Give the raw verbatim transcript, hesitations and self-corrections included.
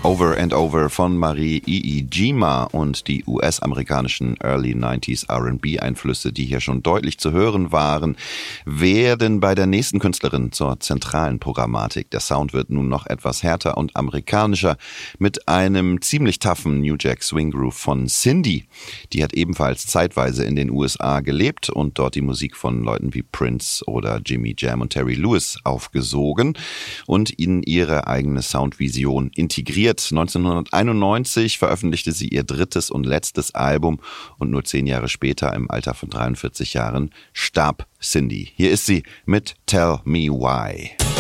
Over and Over von Marie Iijima und die U S-amerikanischen Early neunziger R and B-Einflüsse, die hier schon deutlich zu hören waren, werden bei der nächsten Künstlerin zur zentralen Programmatik. Der Sound wird nun noch etwas härter und amerikanischer mit einem ziemlich toughen New Jack Swing Groove von Cindy. Die hat ebenfalls zeitweise in den U S A gelebt und dort die Musik von Leuten wie Prince oder Jimmy Jam und Terry Lewis aufgesogen und in ihre eigene Soundvision integriert. neunzehnhunderteinundneunzig veröffentlichte sie ihr drittes und letztes Album und nur zehn Jahre später, im Alter von dreiundvierzig Jahren, starb Cindy. Hier ist sie mit Tell Me Why.